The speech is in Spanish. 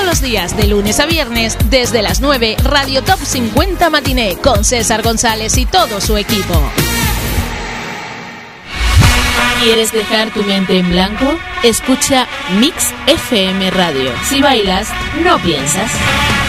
los días, de lunes a viernes, desde las 9, Radio Top 50 Matiné, con César González y todo su equipo. ¿Quieres dejar tu mente en blanco? Escucha Mix FM Radio. Si bailas, no piensas.